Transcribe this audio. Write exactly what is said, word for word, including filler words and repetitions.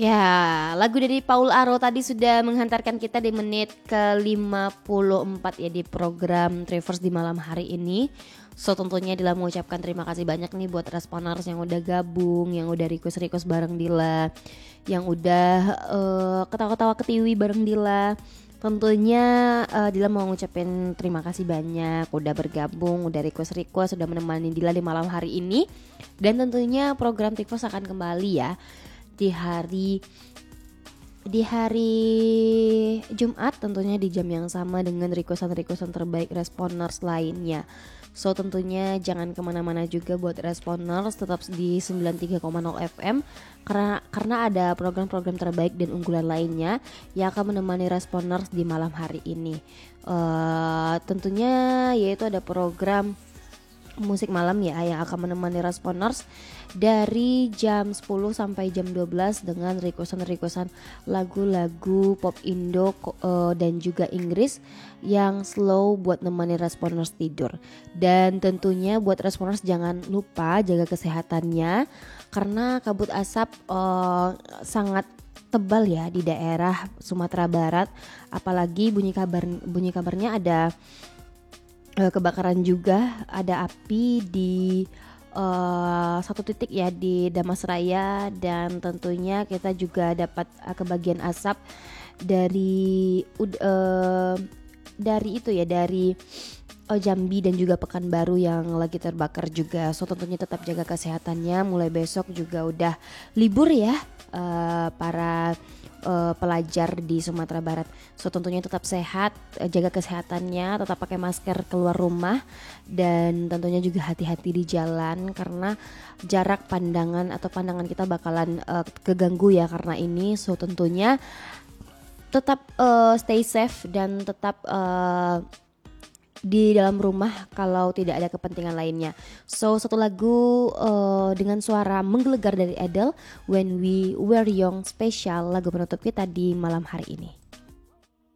Ya, lagu dari Paul Aro tadi sudah menghantarkan kita di menit ke lima puluh empat ya di program Traverse di malam hari ini. So tentunya Dila mengucapkan terima kasih banyak nih buat responers yang udah gabung, yang udah request-request bareng Dila, yang udah uh, ketawa-ketawa ketiwi bareng Dila. Tentunya uh, Dila mau ngucapin terima kasih banyak udah bergabung, udah request-request, udah menemani Dila di malam hari ini. Dan tentunya program Traverse akan kembali ya di hari di hari Jumat tentunya di jam yang sama dengan requestan-requestan terbaik responers lainnya. So tentunya jangan kemana-mana juga buat responers, tetap di sembilan puluh tiga koma nol F M karena karena ada program-program terbaik dan unggulan lainnya yang akan menemani responers di malam hari ini. Uh, tentunya yaitu ada program musik malam ya yang akan menemani responers dari jam sepuluh sampai jam dua belas dengan requestan-requestan lagu-lagu pop Indo uh, dan juga Inggris yang slow buat nemani responers tidur. Dan tentunya buat responers jangan lupa jaga kesehatannya karena kabut asap uh, sangat tebal ya di daerah Sumatera Barat, apalagi bunyi kabar bunyi kabarnya ada kebakaran juga, ada api di uh, satu titik ya di Damasraya, dan tentunya kita juga dapat uh, kebagian asap dari uh, dari itu ya dari uh, Jambi dan juga Pekanbaru yang lagi terbakar juga. So tentunya tetap jaga kesehatannya, mulai besok juga udah libur ya uh, para Uh, pelajar di Sumatera Barat. So tentunya tetap sehat, uh, jaga kesehatannya, tetap pakai masker keluar rumah, dan tentunya juga hati-hati di jalan karena jarak pandangan atau pandangan kita bakalan uh, keganggu ya karena ini. So tentunya tetap uh, stay safe dan tetap uh, di dalam rumah kalau tidak ada kepentingan lainnya. So satu lagu uh, dengan suara menggelegar dari Adele, When We Were Young, spesial lagu penutup kita di malam hari ini.